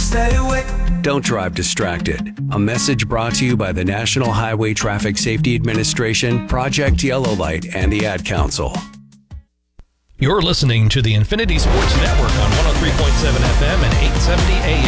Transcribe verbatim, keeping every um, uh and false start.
stay away. Don't drive distracted. A message brought to you by the National Highway Traffic Safety Administration, Project Yellow Light, and the Ad Council. You're listening to the Infinity Sports Network on one oh three point seven F M and eight seventy A